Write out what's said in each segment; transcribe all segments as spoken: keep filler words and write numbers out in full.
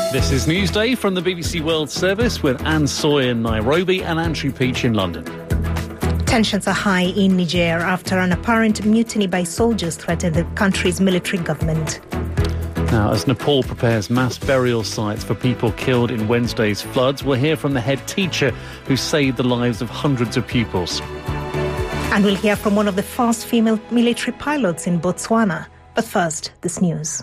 This is Newsday from the B B C World Service with Anne Soy in Nairobi and Andrew Peach in London. Tensions are high in Niger after an apparent mutiny by soldiers threatened the country's military government. Now, as Nepal prepares mass burial sites for people killed in Wednesday's floods, we'll hear from the head teacher who saved the lives of hundreds of pupils. And we'll hear from one of the first female military pilots in Botswana. But first, this news.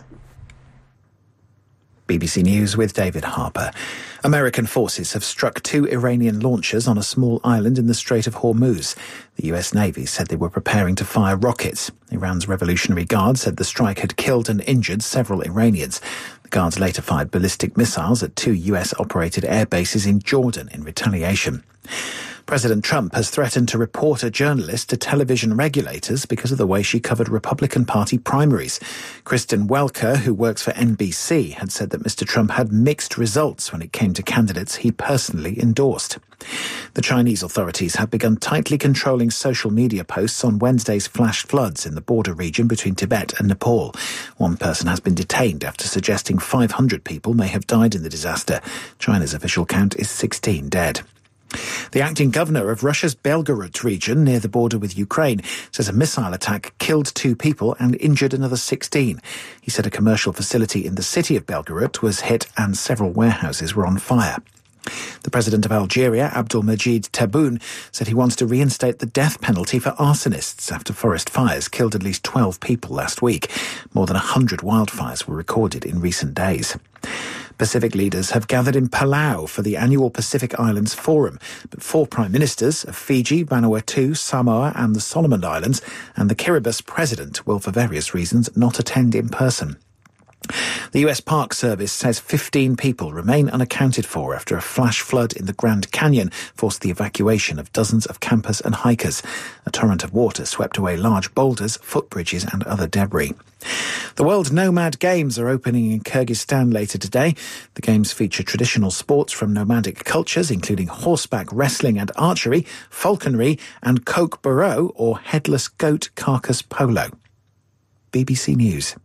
B B C News with David Harper. American forces have struck two Iranian launchers on a small island in the Strait of Hormuz. The U S Navy said they were preparing to fire rockets. Iran's Revolutionary Guard said the strike had killed and injured several Iranians. The Guards later fired ballistic missiles at two U S-operated air bases in Jordan in retaliation. President Trump has threatened to report a journalist to television regulators because of the way she covered Republican Party primaries. Kristen Welker, who works for N B C, had said that Mister Trump had mixed results when it came to candidates he personally endorsed. The Chinese authorities have begun tightly controlling social media posts on Wednesday's flash floods in the border region between Tibet and Nepal. One person has been detained after suggesting five hundred people may have died in the disaster. China's official count is sixteen dead. The acting governor of Russia's Belgorod region near the border with Ukraine says a missile attack killed two people and injured another sixteen. He said a commercial facility in the city of Belgorod was hit and several warehouses were on fire. The president of Algeria, Abdelmajid Tebboune, said he wants to reinstate the death penalty for arsonists after forest fires killed at least twelve people last week. More than one hundred wildfires were recorded in recent days. Pacific leaders have gathered in Palau for the annual Pacific Islands Forum, but four prime ministers of Fiji, Vanuatu, Samoa and the Solomon Islands and the Kiribati president will, for various reasons, not attend in person. The U S Park Service says fifteen people remain unaccounted for after a flash flood in the Grand Canyon forced the evacuation of dozens of campers and hikers. A torrent of water swept away large boulders, footbridges and other debris. The World Nomad Games are opening in Kyrgyzstan later today. The games feature traditional sports from nomadic cultures, including horseback wrestling and archery, falconry and koke barrow or headless goat carcass polo. B B C News.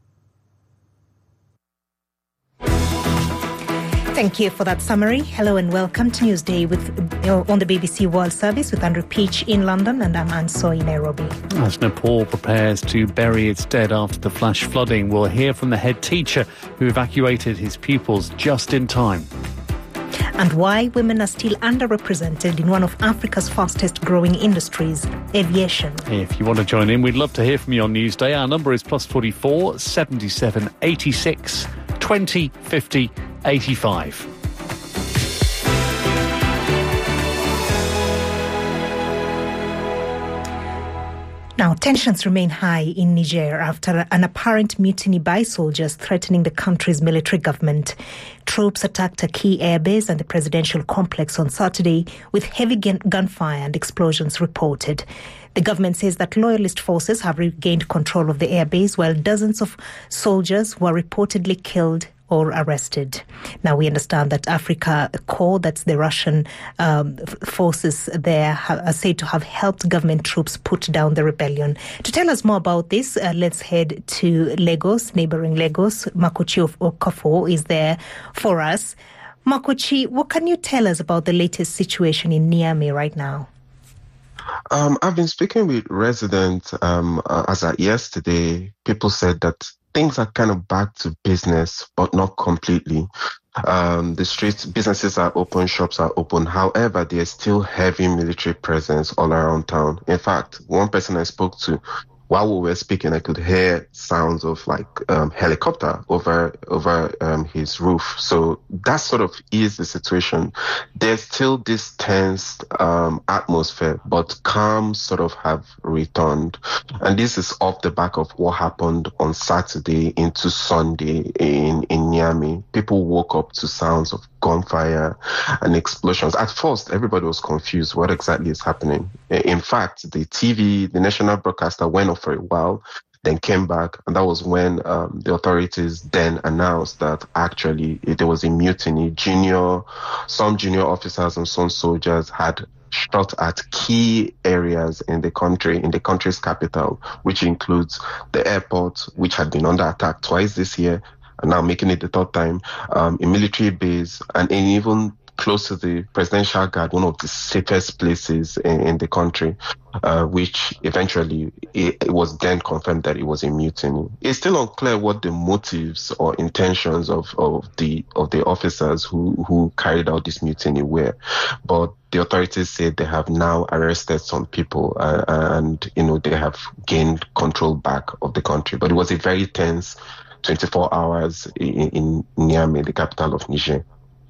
Thank you for that summary. Hello and welcome to Newsday with, uh, on the B B C World Service with Andrew Peach in London and I'm Anne Soy in Nairobi. As Nepal prepares to bury its dead after the flash flooding, we'll hear from the head teacher who evacuated his pupils just in time. And why women are still underrepresented in one of Africa's fastest growing industries, aviation. If you want to join in, we'd love to hear from you on Newsday. Our number is plus forty-four, seventy-seven, eighty-six, twenty, fifty, eighty-five. Now, tensions remain high in Niger after an apparent mutiny by soldiers threatening the country's military government. Troops attacked a key airbase and the presidential complex on Saturday with heavy gun- gunfire and explosions reported. The government says that loyalist forces have regained control of the airbase while dozens of soldiers were reportedly killed or arrested. Now, we understand that Africa Corps, that's the Russian um, forces there, are said to have helped government troops put down the rebellion. To tell us more about this, uh, let's head to Lagos, neighboring Lagos. Makochi of Okafor is there for us. Makochi, what can you tell us about the latest situation in Niamey right now? Um, I've been speaking with residents um, uh, as at yesterday. People said that things are kind of back to business, but not completely. Um, the streets, businesses are open, shops are open. However, there's still heavy military presence all around town. In fact, one person I spoke to, while we were speaking, I could hear sounds of like um, helicopter over over um, his roof. So that sort of is the situation. There's still this tense um, atmosphere, but calm sort of have returned. And this is off the back of what happened on Saturday into Sunday in, in Niamey. People woke up to sounds of gunfire and explosions. At first, everybody was confused what exactly is happening. In fact, the T V, the national broadcaster went off for a while, then came back, and that was when um, the authorities then announced that actually there was a mutiny. Junior, some junior officers and some soldiers had shot at key areas in the country, in the country's capital, which includes the airport, which had been under attack twice this year, now making it the third time, um, a military base, and, and even close to the Presidential Guard, one of the safest places in, in the country, uh, which eventually it, it was then confirmed that it was a mutiny. It's still unclear what the motives or intentions of, of the of the officers who, who carried out this mutiny were, but the authorities say they have now arrested some people uh, and you know they have gained control back of the country. But it was a very tense twenty-four hours in, in Niamey, the capital of Niger.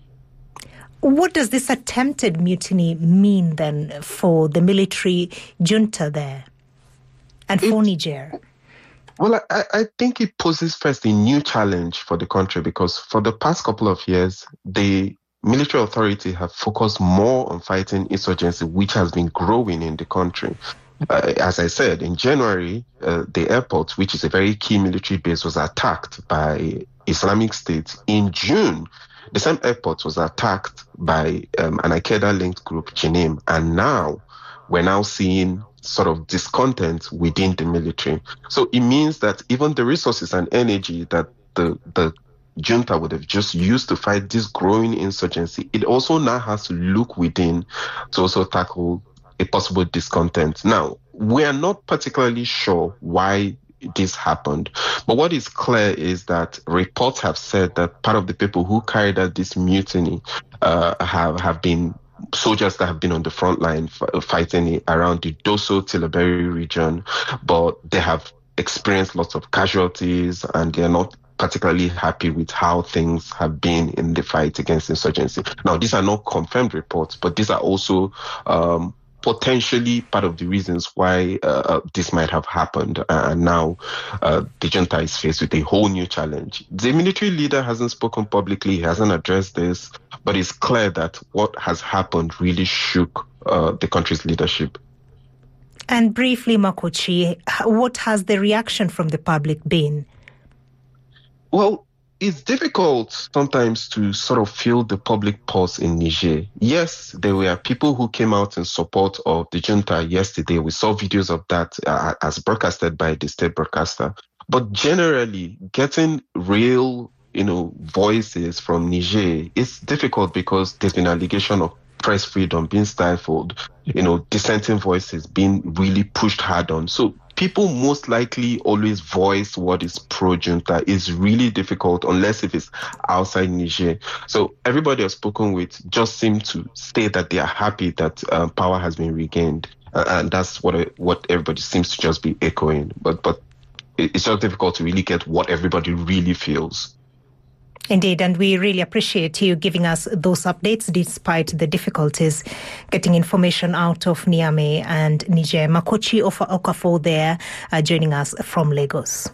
What does this attempted mutiny mean then for the military junta there and for it, Niger? Well, I, I think it poses first a new challenge for the country because for the past couple of years, the military authority have focused more on fighting insurgency, which has been growing in the country. Uh, as I said, in January, uh, the airport, which is a very key military base, was attacked by Islamic State. In June, the same airport was attacked by um, an Al-Qaeda-linked group, Jenim, and now we're now seeing sort of discontent within the military. So it means that even the resources and energy that the the junta would have just used to fight this growing insurgency, it also now has to look within to also tackle a possible discontent. Now, we are not particularly sure why this happened, but what is clear is that reports have said that part of the people who carried out this mutiny uh, have have been soldiers that have been on the front line f- fighting around the Dosso Tilaberi region, but they have experienced lots of casualties and they're not particularly happy with how things have been in the fight against insurgency. Now, these are not confirmed reports, but these are also um, potentially part of the reasons why uh, this might have happened. Uh, and now uh, the junta is faced with a whole new challenge. The military leader hasn't spoken publicly, he hasn't addressed this, but it's clear that what has happened really shook uh, the country's leadership. And briefly, Makochi, what has the reaction from the public been? Well, it's difficult sometimes to sort of feel the public pulse in Niger. Yes, there were people who came out in support of the junta yesterday. We saw videos of that uh, as broadcasted by the state broadcaster. But generally, getting real, you know, voices from Niger is difficult because there's been an allegation of press freedom being stifled, you know, dissenting voices being really pushed hard on. So people most likely always voice what is pro-junta. Is really difficult unless if it's outside Niger. So everybody I've spoken with just seem to say that they are happy that um, power has been regained. Uh, and that's what I, what everybody seems to just be echoing. But, but it's just difficult to really get what everybody really feels. Indeed, and we really appreciate you giving us those updates despite the difficulties getting information out of Niamey and Niger. Makochi Okafor there uh, joining us from Lagos.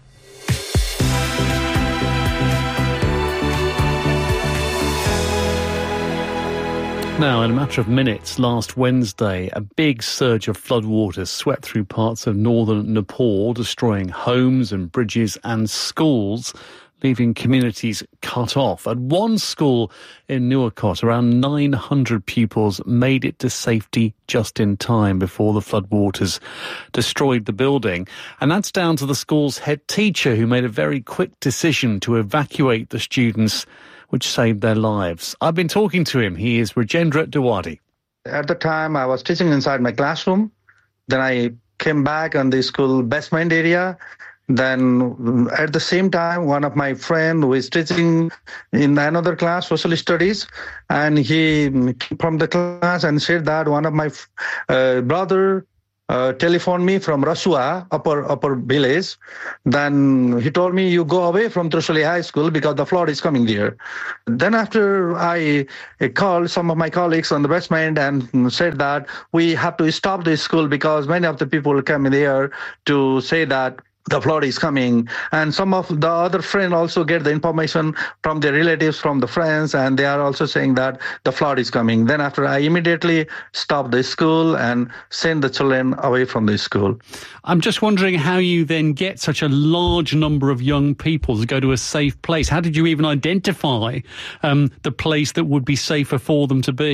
Now, in a matter of minutes, last Wednesday, a big surge of floodwaters swept through parts of northern Nepal, destroying homes and bridges and schools, leaving communities cut off. At one school in Nuwakot, around nine hundred pupils made it to safety just in time before the floodwaters destroyed the building. And that's down to the school's head teacher, who made a very quick decision to evacuate the students, which saved their lives. I've been talking to him. He is Rajendra Dewadi. At the time, I was teaching inside my classroom. Then I came back on the school basement area. Then at the same time, one of my friend who is teaching in another class, social studies, and he came from the class and said that one of my uh, brother uh, telephoned me from Rasua, upper upper village. Then he told me, you go away from Trishuli High School because the flood is coming there. Then after I called some of my colleagues on the basement and said that we have to stop this school because many of the people come there to say that the flood is coming. And some of the other friends also get the information from their relatives, from the friends, and they are also saying that the flood is coming. Then after, I immediately stopped the school and sent the children away from the school. I'm just wondering how you then get such a large number of young people to go to a safe place. How did you even identify um, the place that would be safer for them to be?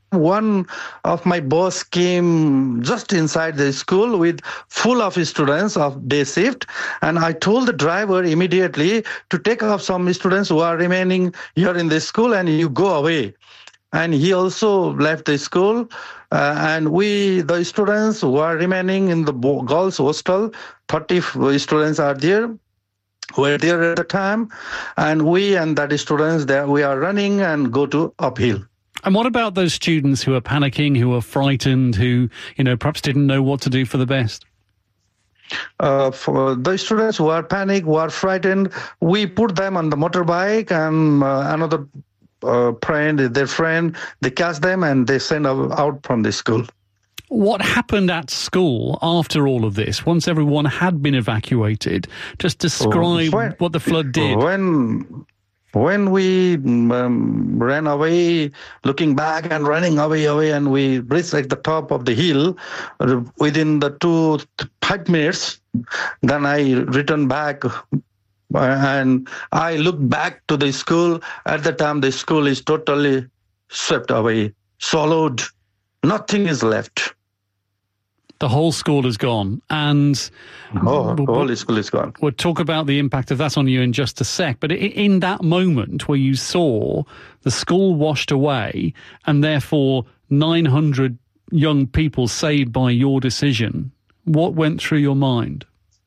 One of my boss came just inside the school with full of students of day shift, and I told the driver immediately to take off some students who are remaining here in the school and you go away. And he also left the school, uh, and we, the students who are remaining in the girls' hostel, thirty students are there, were there at the time, and we and that students there, we are running and go to uphill. And what about those students who are panicking, who are frightened, who, you know, perhaps didn't know what to do for the best? Uh, for the students who are panicked, who are frightened, we put them on the motorbike, and uh, another uh, friend, their friend, they catch them and they send out from the school. What happened at school after all of this, once everyone had been evacuated? Just describe when, what the flood did. When when we um, ran away, looking back and running away, away, and we reached at the top of the hill, uh, within the two, five minutes, then I returned back. And I looked back to the school. At the time, the school is totally swept away, swallowed. Nothing is left. The whole school is gone. And oh, the whole school is gone. We'll talk about the impact of that on you in just a sec. But in that moment where you saw the school washed away and therefore nine hundred young people saved by your decision, what went through your mind?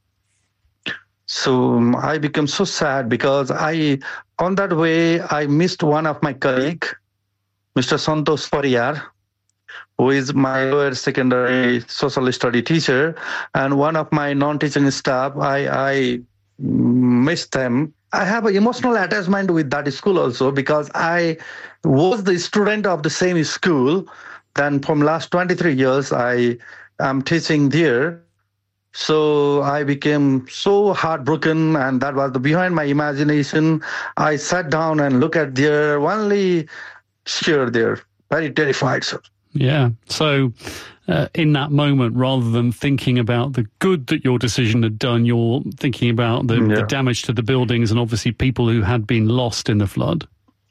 So um, I became so sad because I, on that way, I missed one of my colleague, Mister Santosh Pariyar, who is my lower secondary social study teacher, and one of my non-teaching staff. I, I missed them. I have an emotional attachment with that school also because I was the student of the same school. Then from last twenty-three years, I am teaching there. So I became so heartbroken, and that was the behind my imagination. I sat down and looked at there, only scared there, very terrified, sir. Yeah. So uh, in that moment, rather than thinking about the good that your decision had done, you're thinking about the, yeah. the damage to the buildings and obviously people who had been lost in the flood.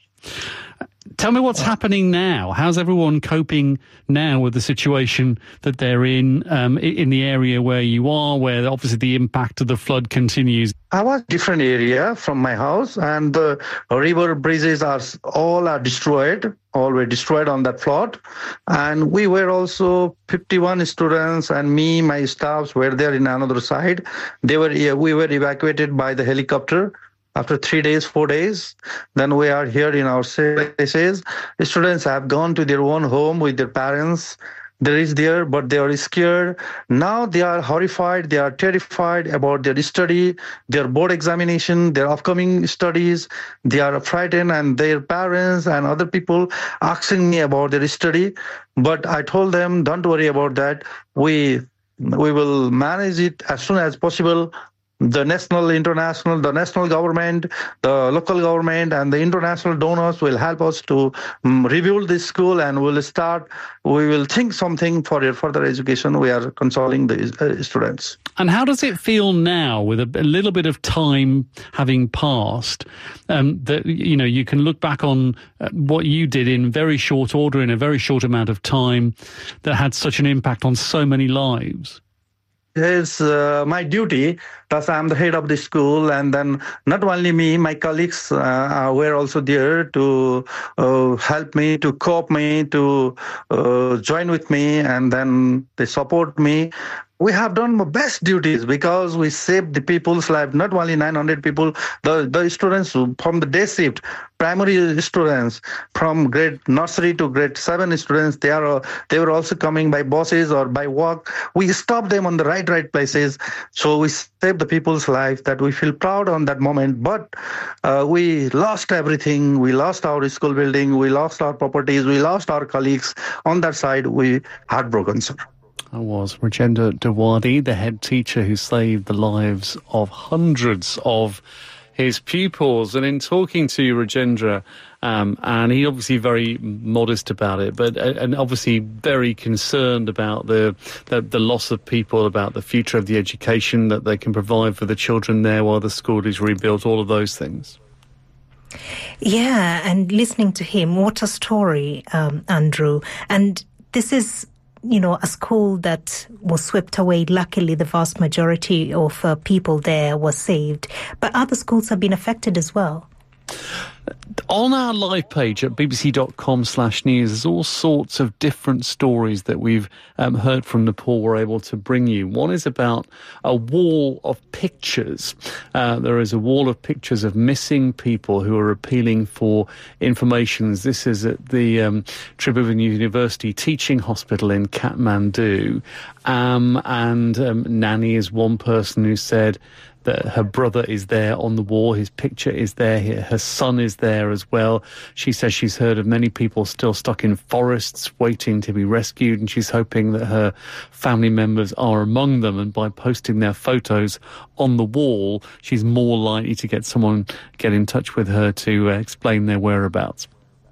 Tell me what's happening now. How's everyone coping now with the situation that they're in, um, in the area where you are, where obviously the impact of the flood continues? I was different area from my house, and the river bridges are all are destroyed, all were destroyed on that flood. And we were also fifty-one students, and me, my staffs were there in another side. They were we were evacuated by the helicopter. After three days, four days, then we are here in our places. Students have gone to their own home with their parents. They reached there, but they are scared. Now they are horrified. They are terrified about their study, their board examination, their upcoming studies. They are frightened, and their parents and other people asking me about their study. But I told them, don't worry about that. We we will manage it as soon as possible. The national, international, the national government, the local government, and the international donors will help us to um, rebuild this school, and we'll start, we will think something for your further education. We are consoling the uh, students. And how does it feel now, with a, a little bit of time having passed, um, that, you know, you can look back on uh, what you did in very short order, in a very short amount of time, that had such an impact on so many lives? It's uh, my duty, thus I'm the head of the school, and then not only me, my colleagues uh, were also there to uh, help me, to cope me, to uh, join with me, and then they support me. We have done my best duties because we saved the people's life, not only nine hundred people, the, the students from the day shift, primary students from grade nursery to grade seven students, they are they were also coming by buses or by walk. We stopped them on the right, right places. So we saved the people's life, that we feel proud on that moment. But uh, we lost everything. We lost our school building. We lost our properties. We lost our colleagues. On that side, we heartbroken, sir. I was Rajendra Dewadi, the head teacher who saved the lives of hundreds of his pupils. And in talking to Rajendra, um, and he obviously very modest about it, but uh, and obviously very concerned about the, the the loss of people, about the future of the education that they can provide for the children there while the school is rebuilt, all of those things. Yeah, and listening to him, what a story, um, Andrew. And this is, you know, a school that was swept away. Luckily, the vast majority of uh, people there were saved. But other schools have been affected as well. On our live page at bbc.com slash news, there's all sorts of different stories that we've um, heard from Nepal we're able to bring you. One is about a wall of pictures. Uh, there is a wall of pictures of missing people who are appealing for information. This is at the um, Tribhuvan University Teaching Hospital in Kathmandu. Um, and um, Nani is one person who said that her brother is there on the wall, his picture is there, her son is there as well. She says she's heard of many people still stuck in forests waiting to be rescued, and she's hoping that her family members are among them, and by posting their photos on the wall, she's more likely to get someone get in touch with her to uh, explain their whereabouts.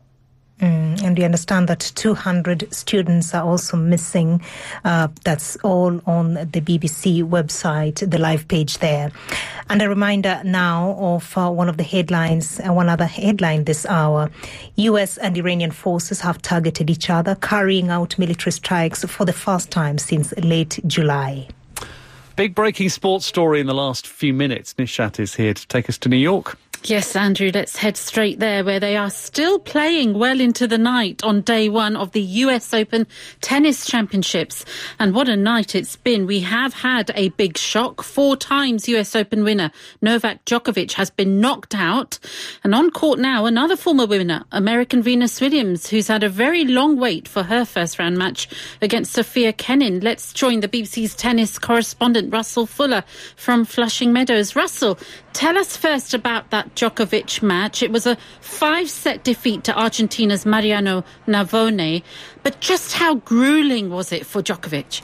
Mm, and we understand that two hundred students are also missing. Uh, that's all on the B B C website, the live page there. And a reminder now of uh, one of the headlines, uh, one other headline this hour. U S and Iranian forces have targeted each other, carrying out military strikes for the first time since late July. Big breaking sports story in the last few minutes. Nishat is here to take us to New York. Yes, Andrew, let's head straight there, where they are still playing well into the night on day one of the U S Open Tennis Championships. And what a night it's been. We have had a big shock. Four times U S Open winner Novak Djokovic has been knocked out. And on court now, another former winner, American Venus Williams, who's had a very long wait for her first round match against Sofia Kenin. Let's join the B B C's tennis correspondent Russell Fuller from Flushing Meadows. Russell, tell us first about that Djokovic match. It was a five-set defeat to Argentina's Mariano Navone. But just how gruelling was it for Djokovic?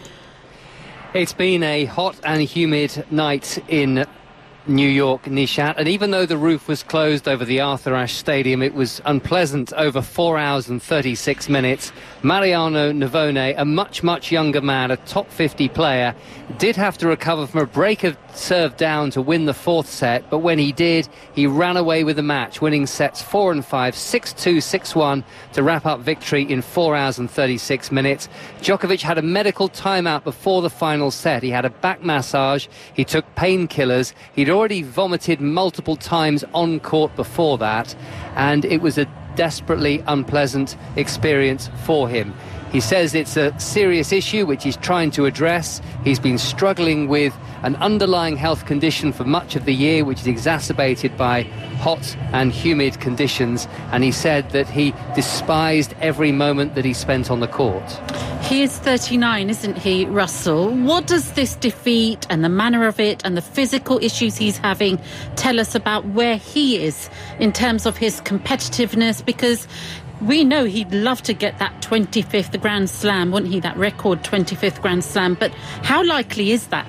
It's been a hot and humid night in New York, Nishat, and even though the roof was closed over the Arthur Ashe Stadium, it was unpleasant over four hours and thirty-six minutes. Mariano Navone, a much, much younger man, a top fifty player, did have to recover from a break of serve down to win the fourth set, but when he did, he ran away with the match, winning sets four and five, six two, six one to wrap up victory in four hours and thirty-six minutes. Djokovic had a medical timeout before the final set. He had a back massage, he took painkillers, he'd already vomited multiple times on court before that, and it was a desperately unpleasant experience for him. He says it's a serious issue which he's trying to address. He's been struggling with an underlying health condition for much of the year, which is exacerbated by hot and humid conditions, and he said that he despised every moment that he spent on the court. He is thirty-nine, isn't he, Russell? What does this defeat and the manner of it and the physical issues he's having tell us about where he is in terms of his competitiveness? Because we know he'd love to get that twenty-fifth Grand Slam, wouldn't he? That record twenty-fifth Grand Slam. But how likely is that?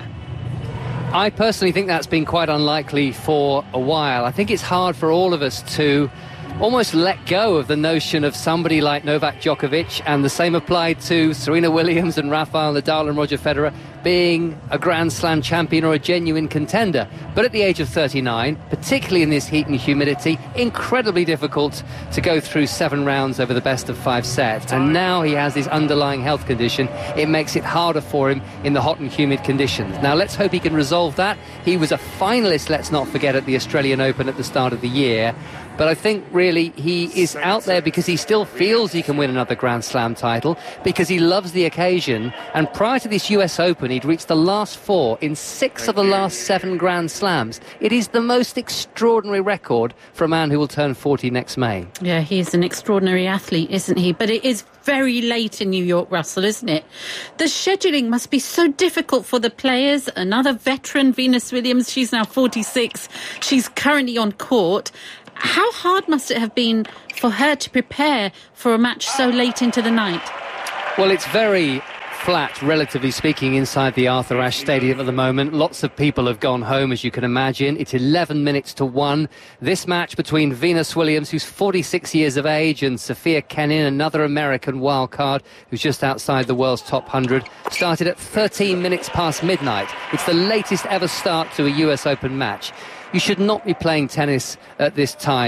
I personally think that's been quite unlikely for a while. I think it's hard for all of us to almost let go of the notion of somebody like Novak Djokovic, and the same applied to Serena Williams and Rafael Nadal and Roger Federer, being a Grand Slam champion or a genuine contender. But at the age of thirty-nine, particularly in this heat and humidity, incredibly difficult to go through seven rounds over the best of five sets. And now he has this underlying health condition. It makes it harder for him in the hot and humid conditions. Now let's hope he can resolve that. He was a finalist, let's not forget, at the Australian Open at the start of the year. But I think really he is out there because he still feels he can win another Grand Slam title, because he loves the occasion. And prior to this U S Open, he'd reached the last four in six of the last seven Grand Slams. It is the most extraordinary record for a man who will turn forty next May. Yeah, he's an extraordinary athlete, isn't he? But it is very late in New York, Russell, isn't it? The scheduling must be so difficult for the players. Another veteran, Venus Williams, she's now forty-six. She's currently on court. How hard must it have been for her to prepare for a match so late into the night? Well, it's very flat, relatively speaking, inside the Arthur Ashe Stadium at the moment. Lots of people have gone home, as you can imagine. It's eleven minutes to one. This match between Venus Williams, who's forty-six years of age, and Sofia Kenin, another American wildcard who's just outside the world's top one hundred, started at thirteen minutes past midnight. It's the latest ever start to a U S Open match. You should not be playing tennis at this time.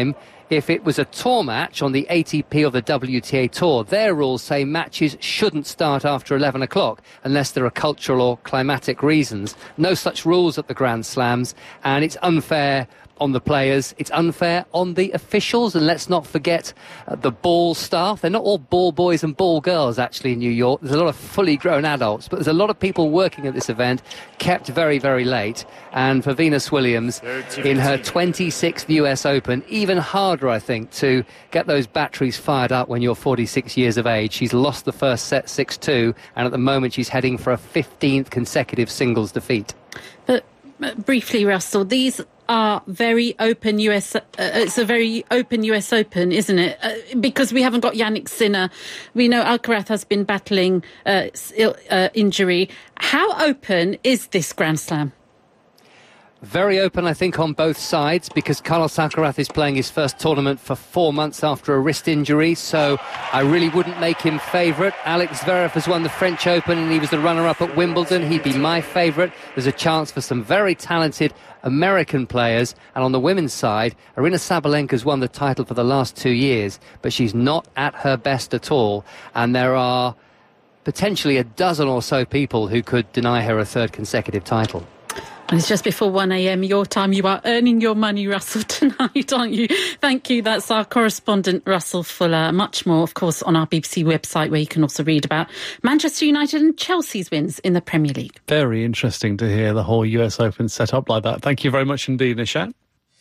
if it was a tour match on the A T P or the W T A Tour, their rules say matches shouldn't start after eleven o'clock unless there are cultural or climatic reasons. No such rules at the Grand Slams, and it's unfair on the players, it's unfair on the officials, and let's not forget uh, the ball staff. They're not all ball boys and ball girls, actually, in New York. There's a lot of fully grown adults, but there's a lot of people working at this event, kept very, very late. And for Venus Williams, in her twenty-sixth U S Open, even harder, I think, to get those batteries fired up when you're forty-six years of age. She's lost the first set six two, and at the moment she's heading for a fifteenth consecutive singles defeat. But uh, briefly, Russell, these are very open U S. Uh, it's a very open U S Open, isn't it? Uh, because we haven't got Yannick Sinner. We know Alcaraz has been battling uh, uh, injury. How open is this Grand Slam? Very open, I think, on both sides, because Carlos Alcaraz is playing his first tournament for four months after a wrist injury, so I really wouldn't make him favourite. Alex Zverev has won the French Open and he was the runner-up at Wimbledon. He'd be my favourite. There's a chance for some very talented American players, and on the women's side, Aryna Sabalenka's won the title for the last two years, but she's not at her best at all, and there are potentially a dozen or so people who could deny her a third consecutive title. And it's just before one a.m. your time. You are earning your money, Russell, tonight, aren't you? Thank you. That's our correspondent, Russell Fuller. Much more, of course, on our B B C website, where you can also read about Manchester United and Chelsea's wins in the Premier League. Very interesting to hear the whole U S Open set up like that. Thank you very much indeed, Nishat.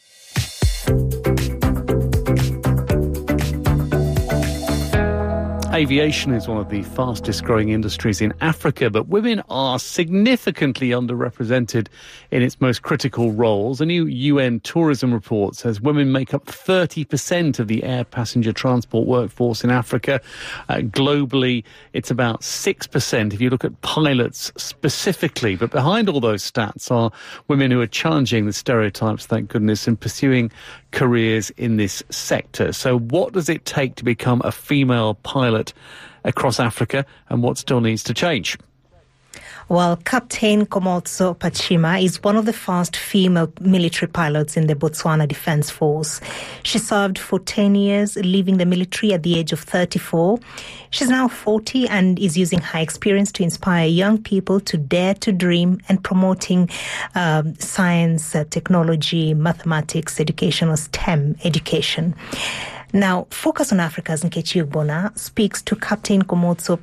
Aviation is one of the fastest growing industries in Africa, but women are significantly underrepresented in its most critical roles. A new U N tourism report says women make up thirty percent of the air passenger transport workforce in Africa. Uh, globally, it's about six percent if you look at pilots specifically. But behind all those stats are women who are challenging the stereotypes, thank goodness, and pursuing careers in this sector. So what does it take to become a female pilot across Africa, and what still needs to change? Well, Captain Komotso Pachima is one of the first female military pilots in the Botswana Defence Force. She served for ten years, leaving the military at the age of thirty-four. She's now forty and is using her experience to inspire young people to dare to dream and promoting um, science, uh, technology, mathematics, educational STEM education. Now, Focus on Africa's Nkechi Ugbona speaks to Captain Komotso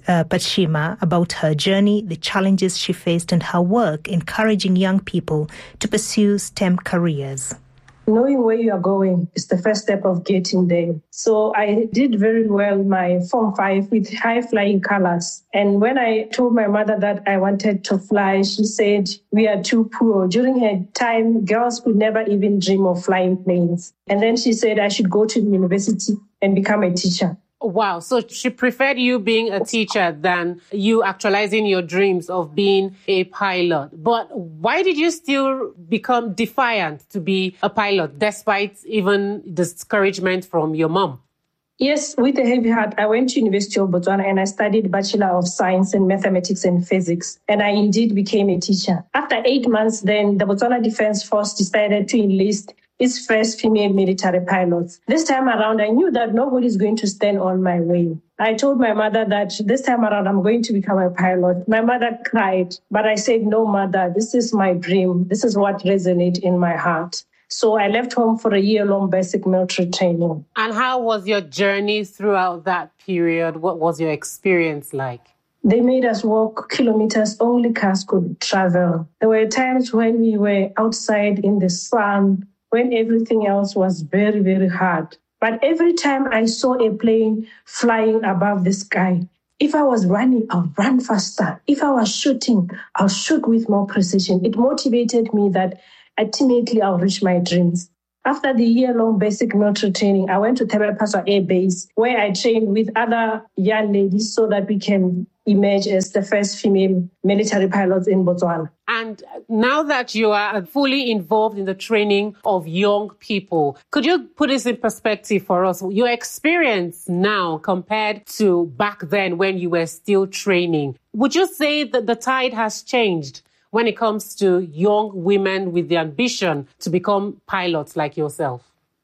Pachima about her journey, the challenges she faced, and her work encouraging young people to pursue STEM careers. Knowing where you are going is the first step of getting there. So I did very well my Form five with high flying colors. And when I told my mother that I wanted to fly, she said, we are too poor. During her time, girls could never even dream of flying planes. And then she said I should go to university and become a teacher. Wow. So she preferred you being a teacher than you actualizing your dreams of being a pilot. But why did you still become defiant to be a pilot, despite even discouragement from your mom? Yes, with a heavy heart, I went to University of Botswana and I studied Bachelor of Science in Mathematics and Physics. And I indeed became a teacher. After eight months, then the Botswana Defence Force decided to enlist its first female military pilots. This time around, I knew that nobody's going to stand on my way. I told my mother that this time around, I'm going to become a pilot. My mother cried, but I said, no, mother, this is my dream. This is what resonates in my heart. So I left home for a year-long basic military training. And how was your journey throughout that period? What was your experience like? They made us walk kilometers only cars could travel. There were times when we were outside in the sun, when everything else was very, very hard. But every time I saw a plane flying above the sky, if I was running, I'll run faster. If I was shooting, I'll shoot with more precision. It motivated me that ultimately I'll reach my dreams. After the year-long basic military training, I went to Tebelpaswa Air Base, where I trained with other young ladies so that we can emerge as the first female military pilots in Botswana. And now that you are fully involved in the training of young people, could you put this in perspective for us? Your experience now compared to back then when you were still training, would you say that the tide has changed when it comes to young women with the ambition to become pilots like yourself?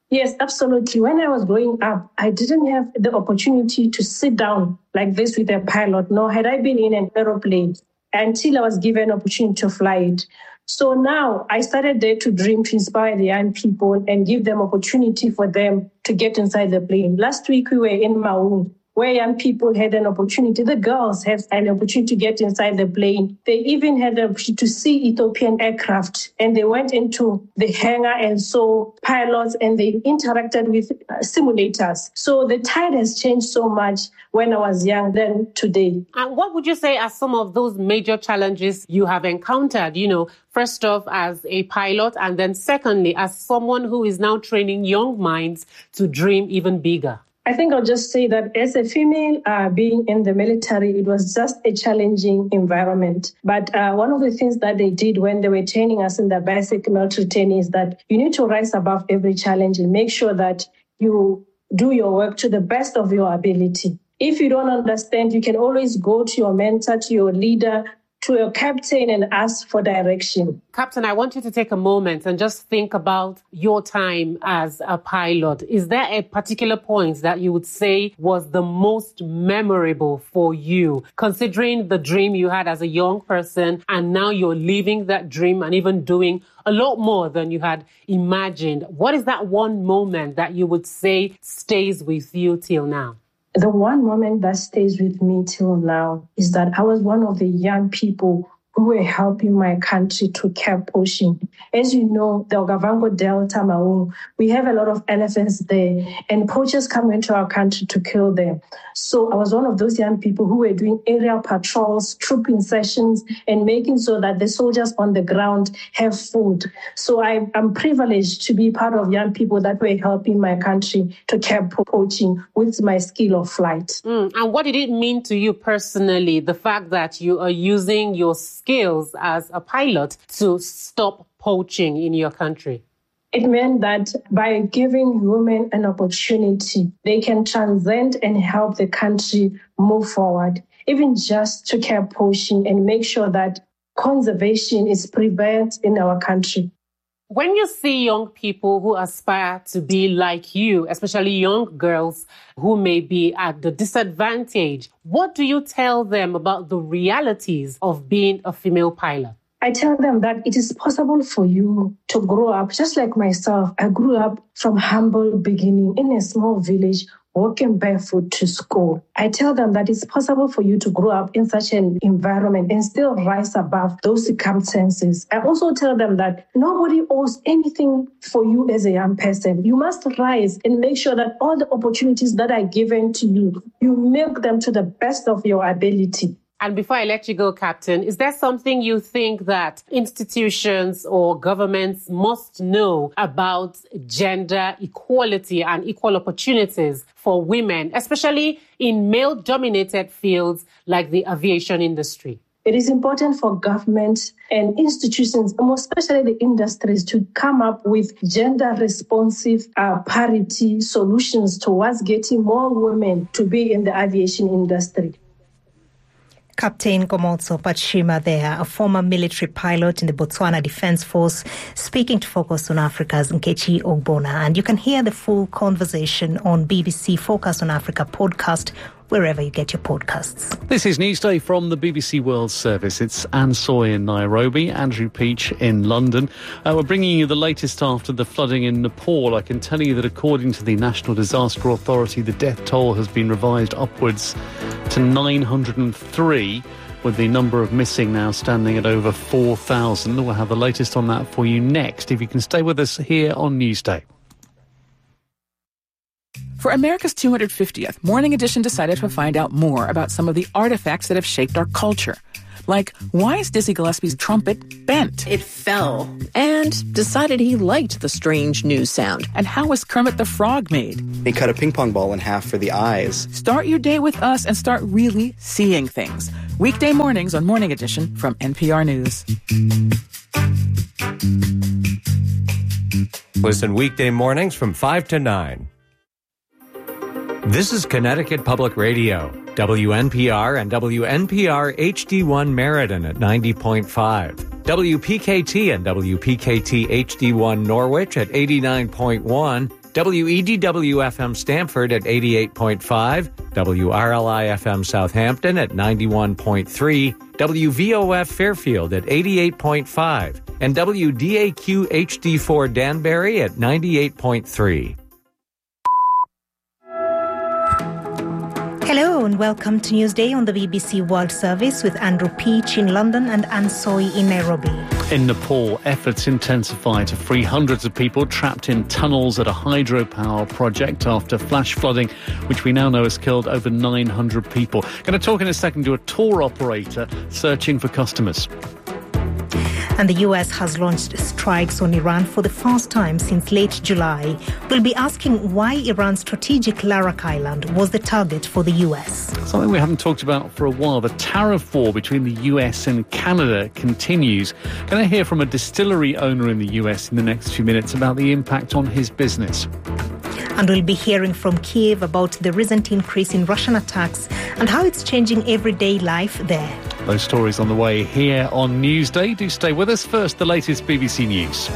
Yes, absolutely. When I was growing up, I didn't have the opportunity to sit down like this with a pilot, nor had I been in an aeroplane until I was given an opportunity to fly it. So now I started Dare to Dream to inspire the young people and give them opportunity for them to get inside the plane. Last week, we were in Maun, where young people had an opportunity. The girls had an opportunity to get inside the plane. They even had the opportunity to see Ethiopian aircraft, and they went into the hangar and saw pilots, and they interacted with uh, simulators. So the tide has changed so much when I was young than today. And what would you say are some of those major challenges you have encountered, you know, first off as a pilot, and then secondly, as someone who is now training young minds to dream even bigger? I think I'll just say that as a female uh, being in the military, it was just a challenging environment. But uh, one of the things that they did when they were training us in the basic military training is that you need to rise above every challenge and make sure that you do your work to the best of your ability. If you don't understand, you can always go to your mentor, to your leader, to your captain and ask for direction. Captain, I want you to take a moment and just think about your time as a pilot. Is there a particular point that you would say was the most memorable for you, considering the dream you had as a young person and now you're living that dream and even doing a lot more than you had imagined? What is that one moment that you would say stays with you till now? The one moment that stays with me till now is that I was one of the young people who were helping my country to keep pushing. As you know, the Okavango Delta, Maun, we have a lot of elephants there, and poachers come into our country to kill them. So I was one of those young people who were doing aerial patrols, trooping sessions, and making sure that the soldiers on the ground have food. So I, I'm privileged to be part of young people that were helping my country to keep poaching with my skill of flight. Mm, and what did it mean to you personally, the fact that you are using your skills as a pilot to stop poaching in your country? It meant that by giving women an opportunity, they can transcend and help the country move forward, even just to keep pushing and make sure that conservation is prevalent in our country. When you see young people who aspire to be like you, especially young girls who may be at the disadvantage, what do you tell them about the realities of being a female pilot? I tell them that it is possible for you to grow up just like myself. I grew up from humble beginning in a small village, walking barefoot to school. I tell them that it's possible for you to grow up in such an environment and still rise above those circumstances. I also tell them that nobody owes anything for you as a young person. You must rise and make sure that all the opportunities that are given to you, you milk them to the best of your ability. And before I let you go, Captain, is there something you think that institutions or governments must know about gender equality and equal opportunities for women, especially in male-dominated fields like the aviation industry? It is important for government and institutions, most especially the industries, to come up with gender-responsive uh, parity solutions towards getting more women to be in the aviation industry. Captain Gomotso Pachima there, a former military pilot in the Botswana Defence Force, speaking to Focus on Africa's Nkechi Ogbonna. And you can hear the full conversation on B B C Focus on Africa podcast, wherever you get your podcasts. This is Newsday from the B B C World Service. It's Anne Soy in Nairobi, Andrew Peach in London. Uh, we're bringing you the latest after the flooding in Nepal. I can tell you that according to the National Disaster Authority, the death toll has been revised upwards to nine hundred three, with the number of missing now standing at over four thousand. We'll have the latest on that for you next, if you can stay with us here on Newsday. For America's two hundred fiftieth, Morning Edition decided to find out more about some of the artifacts that have shaped our culture. Like, why is Dizzy Gillespie's trumpet bent? It fell, and decided he liked the strange new sound. And how was Kermit the Frog made? He cut a ping pong ball in half for the eyes. Start your day with us and start really seeing things. Weekday mornings on Morning Edition from N P R News. Listen weekday mornings from five to nine. This is Connecticut Public Radio, W N P R and W N P R H D one Meriden at ninety point five, W P K T and W P K T H D one Norwich at eighty-nine point one, W E D W F M Stamford at eighty-eight point five, W R L I F M Southampton at ninety-one point three, W V O F Fairfield at eighty-eight point five, and W D A Q H D four Danbury at ninety-eight point three. Hello and welcome to Newsday on the B B C World Service with Andrew Peach in London and Anne Soy in Nairobi. In Nepal, efforts intensify to free hundreds of people trapped in tunnels at a hydropower project after flash flooding, which we now know has killed over nine hundred people. Going to talk in a second to a tour operator searching for customers. And the U S has launched strikes on Iran for the first time since late July. We'll be asking why Iran's strategic Larak Island was the target for the U S. Something we haven't talked about for a while. The tariff war between the U S and Canada continues. Going to hear from a distillery owner in the U S in the next few minutes about the impact on his business. And we'll be hearing from Kiev about the recent increase in Russian attacks and how it's changing everyday life there. Those stories on the way here on Newsday. Do stay with us. First, the latest B B C News.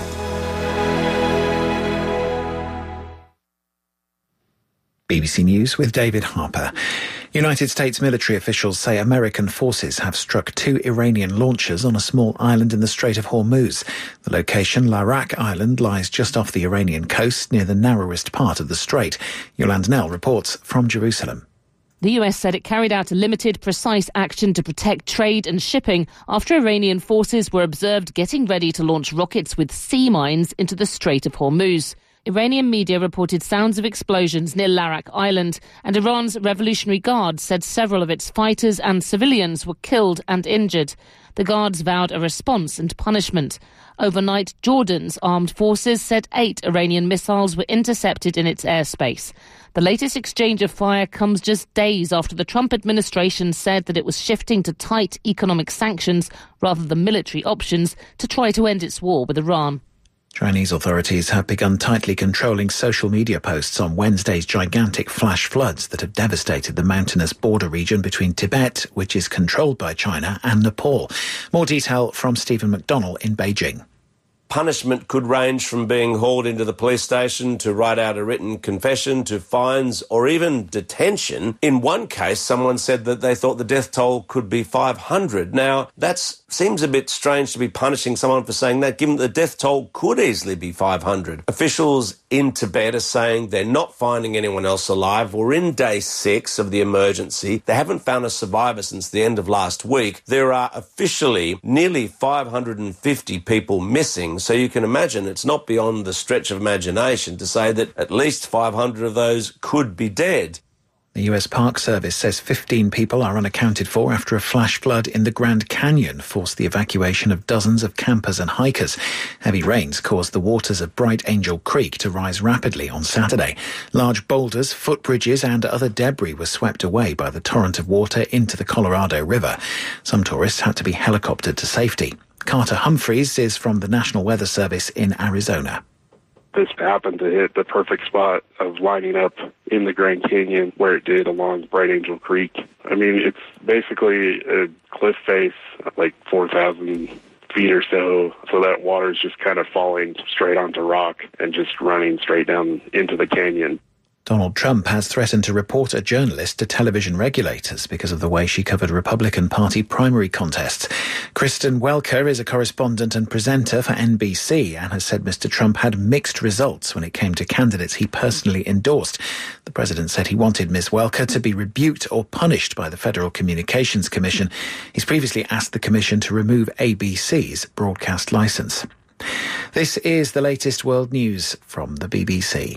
B B C News with David Harper. United States military officials say American forces have struck two Iranian launchers on a small island in the Strait of Hormuz. The location, Larak Island, lies just off the Iranian coast near the narrowest part of the strait. Yolande Knell reports from Jerusalem. The U S said it carried out a limited, precise action to protect trade and shipping after Iranian forces were observed getting ready to launch rockets with sea mines into the Strait of Hormuz. Iranian media reported sounds of explosions near Larak Island, and Iran's Revolutionary Guard said several of its fighters and civilians were killed and injured. The guards vowed a response and punishment. Overnight, Jordan's armed forces said eight Iranian missiles were intercepted in its airspace. The latest exchange of fire comes just days after the Trump administration said that it was shifting to tight economic sanctions rather than military options to try to end its war with Iran. Chinese authorities have begun tightly controlling social media posts on Wednesday's gigantic flash floods that have devastated the mountainous border region between Tibet, which is controlled by China, and Nepal. More detail from Stephen McDonnell in Beijing. Punishment could range from being hauled into the police station to write out a written confession to fines or even detention. In one case, someone said that they thought the death toll could be five hundred. Now, that seems a bit strange to be punishing someone for saying that, given that the death toll could easily be five hundred. Officials in Tibet are saying they're not finding anyone else alive. We're in day six of the emergency. They haven't found a survivor since the end of last week. There are officially nearly five hundred fifty people missing. So you can imagine it's not beyond the stretch of imagination to say that at least five hundred of those could be dead. The U S Park Service says fifteen people are unaccounted for after a flash flood in the Grand Canyon forced the evacuation of dozens of campers and hikers. Heavy rains caused the waters of Bright Angel Creek to rise rapidly on Saturday. Large boulders, footbridges and other debris were swept away by the torrent of water into the Colorado River. Some tourists had to be helicoptered to safety. Carter Humphreys is from the National Weather Service in Arizona. This happened to hit the perfect spot of lining up in the Grand Canyon where it did along Bright Angel Creek. I mean, it's basically a cliff face, like four thousand feet or so, so that water's just kind of falling straight onto rock and just running straight down into the canyon. Donald Trump has threatened to report a journalist to television regulators because of the way she covered Republican Party primary contests. Kristen Welker is a correspondent and presenter for N B C and has said Mister Trump had mixed results when it came to candidates he personally endorsed. The president said he wanted Miz Welker to be rebuked or punished by the Federal Communications Commission. He's previously asked the commission to remove A B C's broadcast licence. This is the latest world news from the B B C.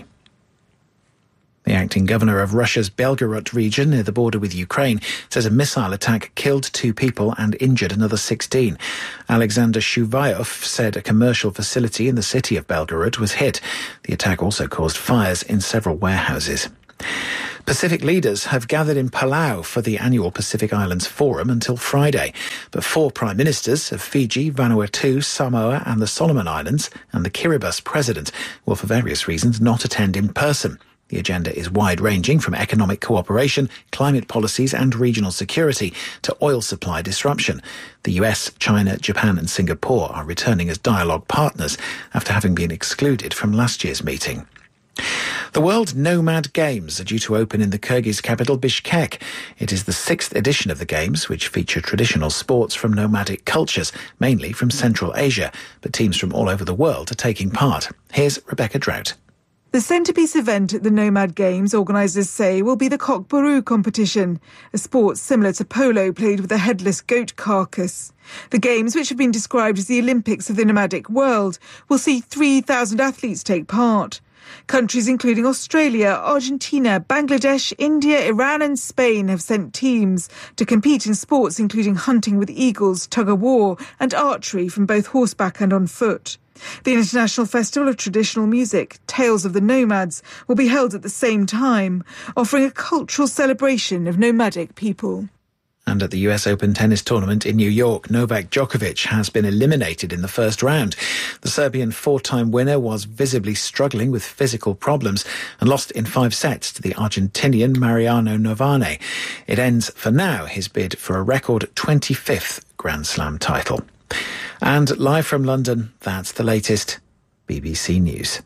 The acting governor of Russia's Belgorod region near the border with Ukraine says a missile attack killed two people and injured another sixteen. Alexander Shuvayov said a commercial facility in the city of Belgorod was hit. The attack also caused fires in several warehouses. Pacific leaders have gathered in Palau for the annual Pacific Islands Forum until Friday. But four prime ministers of Fiji, Vanuatu, Samoa and the Solomon Islands and the Kiribati president will for various reasons not attend in person. The agenda is wide-ranging from economic cooperation, climate policies and regional security to oil supply disruption. The U S, China, Japan and Singapore are returning as dialogue partners after having been excluded from last year's meeting. The World Nomad Games are due to open in the Kyrgyz capital Bishkek. It is the sixth edition of the Games, which feature traditional sports from nomadic cultures, mainly from Central Asia. But teams from all over the world are taking part. Here's Rebecca Drought. The centrepiece event at the Nomad Games, organisers say, will be the Cockburoo competition, a sport similar to polo played with a headless goat carcass. The Games, which have been described as the Olympics of the nomadic world, will see three thousand athletes take part. Countries including Australia, Argentina, Bangladesh, India, Iran and Spain have sent teams to compete in sports including hunting with eagles, tug-of-war and archery from both horseback and on foot. The International Festival of Traditional Music, Tales of the Nomads, will be held at the same time, offering a cultural celebration of nomadic people. And at the U S Open tennis tournament in New York, Novak Djokovic has been eliminated in the first round. The Serbian four-time winner was visibly struggling with physical problems and lost in five sets to the Argentinian Mariano Navone. It ends, for now, his bid for a record twenty-fifth Grand Slam title. And live from London, that's the latest B B C News.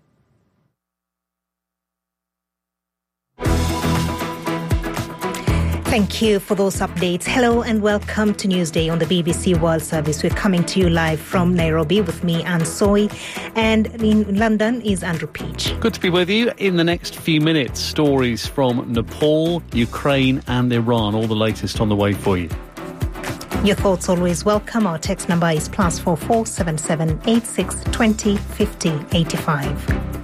Thank you for those updates. Hello and welcome to Newsday on the B B C World Service. We're coming to you live from Nairobi with me, Anne Soy, and in London is Andrew Peach. Good to be with you. In the next few minutes, stories from Nepal, Ukraine and Iran. All the latest on the way for you. Your thoughts always welcome. Our text number is plus four four seven seven eight six twenty fifty eighty five.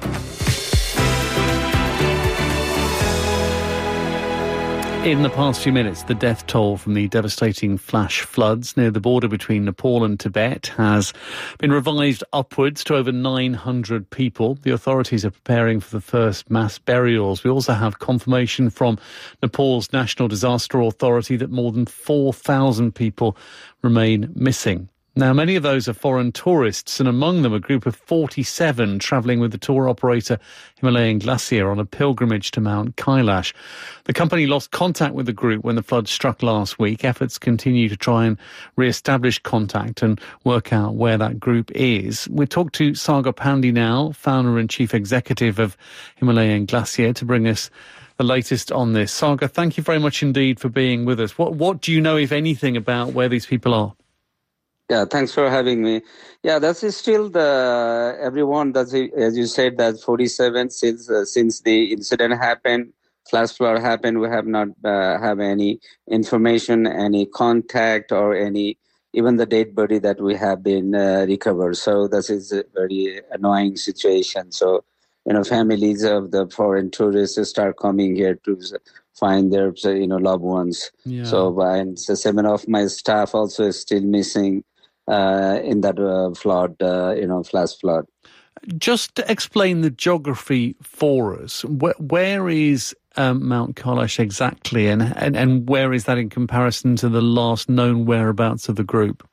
In the past few minutes, the death toll from the devastating flash floods near the border between Nepal and Tibet has been revised upwards to over nine hundred people. The authorities are preparing for the first mass burials. We also have confirmation from Nepal's National Disaster Authority that more than four thousand people remain missing. Now, many of those are foreign tourists, and among them a group of forty-seven travelling with the tour operator Himalayan Glacier on a pilgrimage to Mount Kailash. The company lost contact with the group when the floods struck last week. Efforts continue to try and re-establish contact and work out where that group is. We talk to Sagar Pandey now, founder and chief executive of Himalayan Glacier, to bring us the latest on this. Sagar, thank you very much indeed for being with us. What, what do you know, if anything, about where these people are? Yeah, thanks for having me. Yeah, that's still the everyone. That's as you said, that forty-seven since uh, since the incident happened, flash flood happened. We have not uh, have any information, any contact, or any even the dead body that we have been uh, recovered. So this is a very annoying situation. So you know, families of the foreign tourists start coming here to find their you know loved ones. Yeah. So and so seven of my staff also is still missing. Uh, in that uh, flood, uh, you know, flash flood. Just to explain the geography for us, where, where is um, Mount Kailash exactly, and, and and where is that in comparison to the last known whereabouts of the group?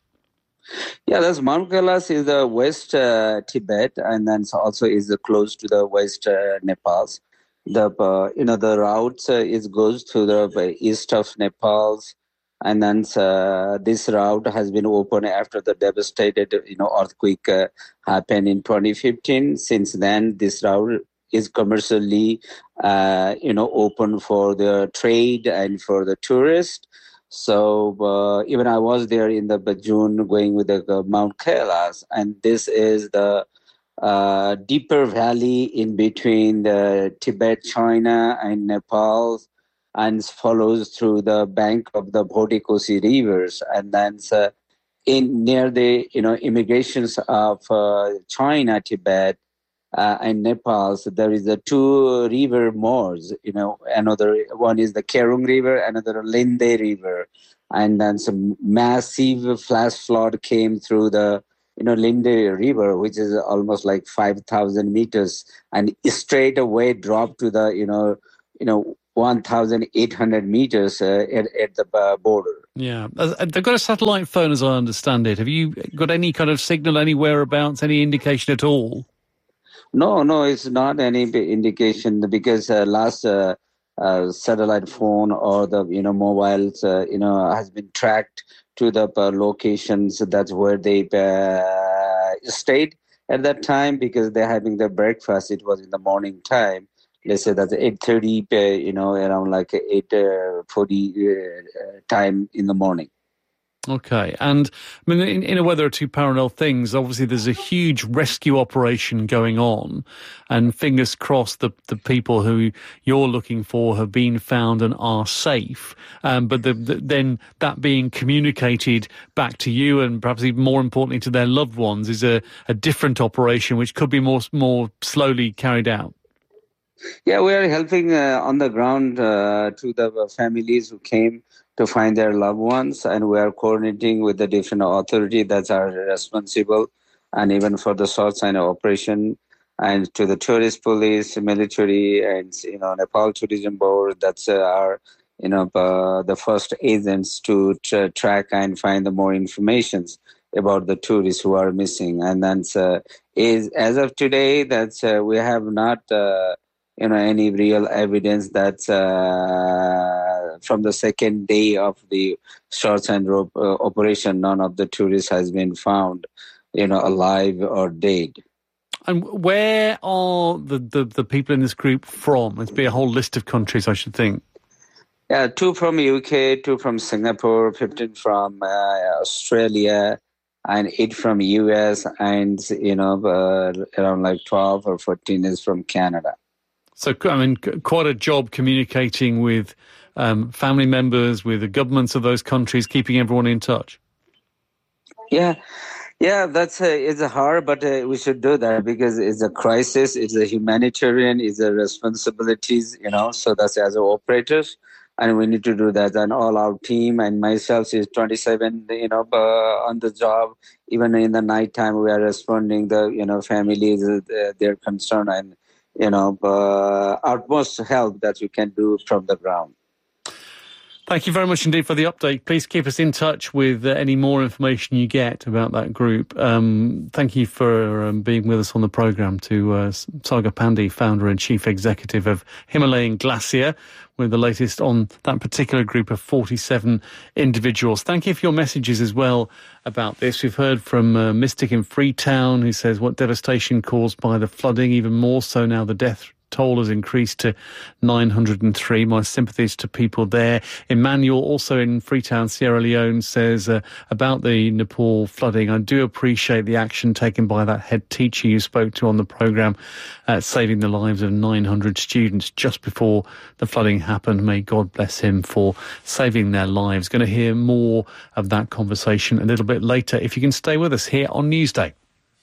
Yeah, that's Mount Kailash is the West uh, Tibet, and then also is uh, close to the West uh, Nepal. The uh, you know the route uh, is goes to the uh, east of Nepal. And then uh, this route has been opened after the devastated, you know, earthquake uh, happened in twenty fifteen. Since then, this route is commercially, uh, you know, open for the trade and for the tourists. So uh, even I was there in the June going with the uh, Mount Kailash, and this is the uh, deeper valley in between the Tibet, China, and Nepal, and follows through the bank of the Bhoti-Kosi rivers, and then uh, in near the you know immigrations of uh, China, Tibet, uh, and Nepal, so there is a two river moors. You know, another one is the Kerung River, another Linde River, and then some massive flash flood came through the you know Linde River, which is almost like five thousand meters, and straight away dropped to the you know you know. one thousand eight hundred meters uh, at, at the uh, border. Yeah. They've got a satellite phone, as I understand it. Have you got any kind of signal, any whereabouts, any indication at all? No, no, it's not any indication because uh, last uh, uh, satellite phone or the, you know, mobiles, uh, you know, has been tracked to the uh, locations. That's where they uh, stayed at that time because they're having their breakfast. It was in the morning time. let's say that's eight thirty, uh, you know, around like eight forty uh, time in the morning. Okay. And I mean, in, in a way, there are two parallel things. Obviously, there's a huge rescue operation going on, and fingers crossed the, the people who you're looking for have been found and are safe. Um, but the, the, then that being communicated back to you, and perhaps even more importantly to their loved ones, is a, a different operation which could be more more slowly carried out. Yeah, we are helping uh, on the ground uh, to the families who came to find their loved ones, and we are coordinating with the different authorities that are responsible, and even for the search and operation, and to the tourist police, military, and you know Nepal Tourism Board. That's uh, our you know uh, the first agents to tra- track and find the more information about the tourists who are missing. And that's uh, is as of today, that's uh, we have not. Uh, you know, any real evidence that uh, from the second day of the search and rope uh, operation, none of the tourists has been found, you know, alive or dead. And where are the, the, the people in this group from? It'd be a whole list of countries, I should think. Yeah, two from U K, two from Singapore, fifteen from uh, Australia, and eight from U S, and, you know, uh, around like twelve or fourteen is from Canada. So, I mean, quite a job communicating with um, family members, with the governments of those countries, keeping everyone in touch. Yeah, yeah, that's a, it's a hard, but uh, we should do that because it's a crisis, it's a humanitarian, it's a responsibilities, you know, so that's as operators, and we need to do that. And all our team and myself is twenty-seven, you know, uh, on the job. Even in the nighttime, we are responding the, you know, families, uh, their concern, and you know, uh, utmost help that we can do from the ground. Thank you very much indeed for the update. Please keep us in touch with uh, any more information you get about that group. Um, thank you for um, being with us on the programme, to uh, Sagar Pandey, founder and chief executive of Himalayan Glacier, with the latest on that particular group of forty-seven individuals. Thank you for your messages as well about this. We've heard from uh, Mystic in Freetown, who says what devastation caused by the flooding, even more so now the death toll has increased to nine hundred three. My sympathies to people there. Emmanuel, also in Freetown, Sierra Leone, says uh, about the Nepal flooding, I do appreciate the action taken by that head teacher you spoke to on the programme, uh, saving the lives of nine hundred students just before the flooding happened. May God bless him for saving their lives. Going to hear more of that conversation a little bit later, if you can stay with us here on Newsday.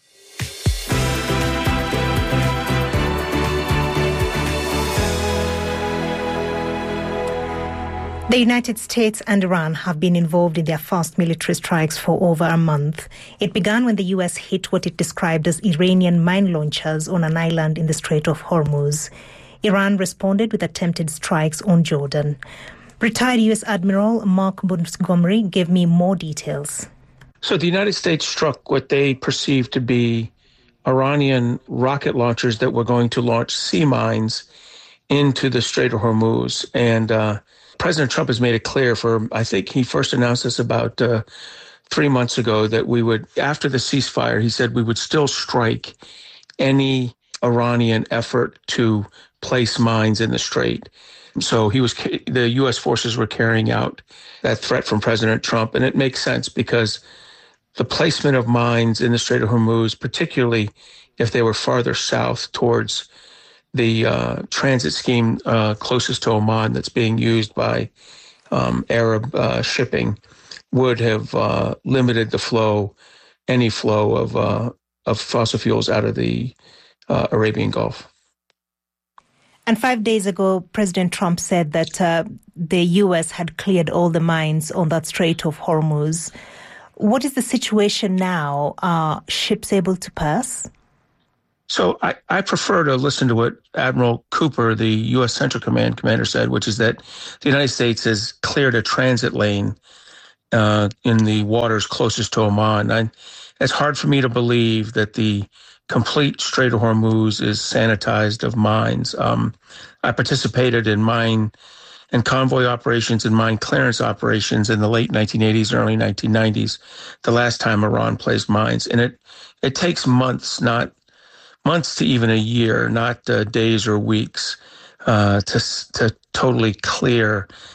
The United States and Iran have been involved in their fast military strikes for over a month. It began when the U S hit what it described as Iranian mine launchers on an island in the Strait of Hormuz. Iran responded with attempted strikes on Jordan. Retired U S Admiral Mark Montgomery gave me more details. So the United States struck what they perceived to be Iranian rocket launchers that were going to launch sea mines into the Strait of Hormuz. And uh, President Trump has made it clear for, I think he first announced this about uh, three months ago, that we would, after the ceasefire, he said we would still strike any Iranian effort to place mines in the strait. So he was, the U S forces were carrying out that threat from President Trump. And it makes sense because the placement of mines in the Strait of Hormuz, particularly if they were farther south towards the uh, transit scheme uh, closest to Oman that's being used by um, Arab uh, shipping, would have uh, limited the flow, any flow of uh, of fossil fuels out of the uh, Arabian Gulf. And five days ago, President Trump said that uh, the U S had cleared all the mines on that Strait of Hormuz. What is the situation now? Are ships able to pass? So I, I prefer to listen to what Admiral Cooper, the U S Central Command commander, said, which is that the United States has cleared a transit lane uh, in the waters closest to Oman. I, it's hard for me to believe that the complete Strait of Hormuz is sanitized of mines. Um, I participated in mine and convoy operations and mine clearance operations in the late nineteen eighties, early nineteen nineties, the last time Iran placed mines. And it, it takes months, not months to even a year, not uh, days or weeks, uh, to to totally clear